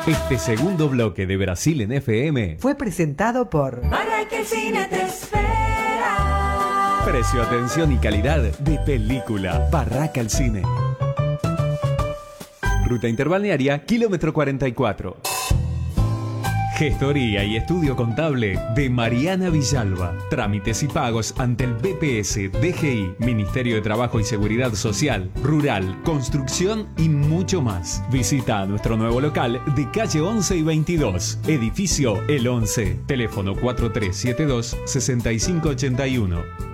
Este segundo bloque de Brasil en FM fue presentado por Barraca el Cine te espera. Precio, atención y calidad de película. Barraca el Cine. Ruta Interbalnearia, kilómetro 44. Gestoría y estudio contable de Mariana Villalba. Trámites y pagos ante el BPS, DGI, Ministerio de Trabajo y Seguridad Social, Rural, Construcción y mucho más. Visita nuestro nuevo local de calle 11 y 22, edificio El 11, teléfono 4372-6581.